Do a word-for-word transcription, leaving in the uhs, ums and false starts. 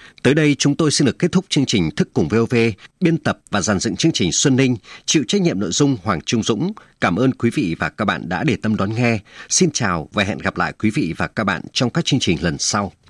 Tới đây chúng tôi xin được kết thúc chương trình Thức Cùng vê o vê. Biên tập và dàn dựng chương trình Xuân Ninh, chịu trách nhiệm nội dung Hoàng Trung Dũng. Cảm ơn quý vị và các bạn đã để tâm đón nghe. Xin chào và hẹn gặp lại quý vị và các bạn trong các chương trình lần sau.